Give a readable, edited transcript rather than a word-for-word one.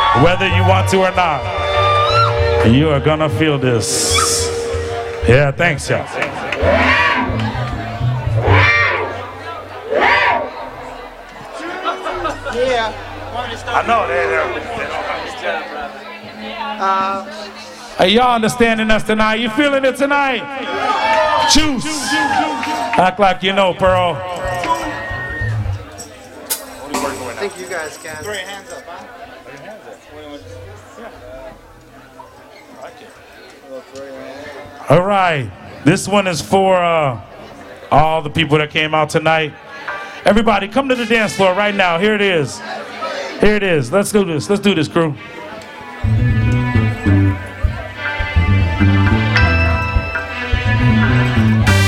Whether you want to or not, you are gonna feel this. Yeah, thanks, y'all. Yeah. I know hey, y'all understanding us tonight? You feeling it tonight? Choose. Act like you know, Pearl. I think you guys can. Throw your hands up, huh? Throw your hands up. All right. This one is for all the people that came out tonight. Everybody, come to the dance floor right now. Here it is. Here it is. Let's do this. Let's do this, crew.